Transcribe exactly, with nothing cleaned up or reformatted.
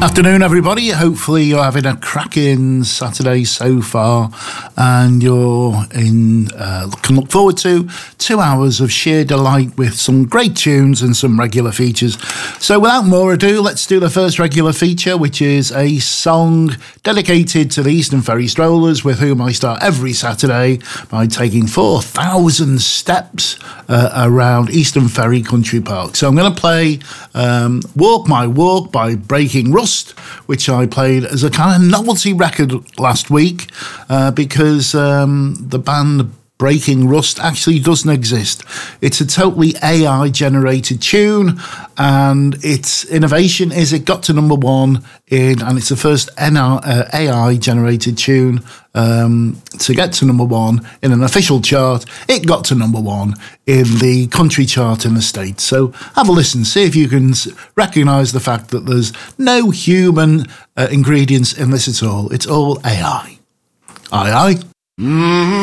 Afternoon, everybody. Hopefully you're having a cracking Saturday so far, and you're in uh, can look forward to two hours of sheer delight with some great tunes and some regular features. So without more ado, let's do the first regular feature, which is a song dedicated to the Eastern Ferry Strollers, with whom I start every Saturday by taking four thousand steps uh, around Eastern Ferry Country Park. So I'm going to play um, Walk My Walk by Breaking Rust, which I played as a kind of novelty record last week uh, because um, the band Breaking Rust actually doesn't exist. It's a totally A I-generated tune, and its innovation is it got to number one in, and it's the first N R, uh, A I-generated tune um, to get to number one in an official chart. It got to number one in the country chart in the States. So have a listen, see if you can recognise the fact that there's no human uh, ingredients in this at all. It's all A I. Aye, aye. Mm-hmm.